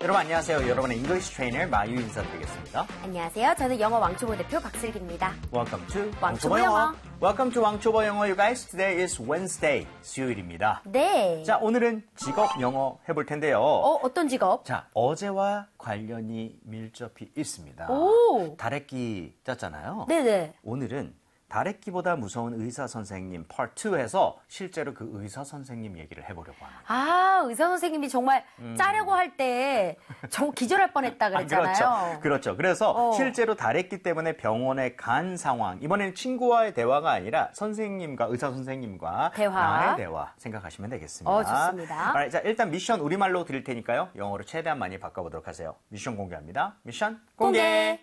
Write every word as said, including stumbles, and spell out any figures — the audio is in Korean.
여러분 안녕하세요. 여러분의 English Trainer 마유 인사드리겠습니다. 안녕하세요. 저는 영어 왕초보 대표 박슬기입니다. Welcome to 왕초보 영어. Welcome to 왕초보 영어, you guys. Today is Wednesday, 수요일입니다. 네. 자, 오늘은 직업 영어 해볼 텐데요. 어, 어떤 직업? 자, 어제와 관련이 밀접히 있습니다. 오. 다래끼 짰잖아요. 네네. 오늘은 다래끼보다 무서운 의사 선생님 파트 이에서 실제로 그 의사 선생님 얘기를 해보려고 합니다. 아, 의사 선생님이 정말 음. 짜려고 할 때 저 기절할 뻔했다 그랬잖아요. 아, 그렇죠. 그렇죠. 그래서 어. 실제로 다래끼 때문에 병원에 간 상황. 이번에는 친구와의 대화가 아니라 선생님과 의사 선생님과 대화. 나의 대화 생각하시면 되겠습니다. 어, 좋습니다. Alright, 자, 일단 미션 우리말로 드릴 테니까요. 영어로 최대한 많이 바꿔보도록 하세요. 미션 공개합니다. 미션 공개. 공개.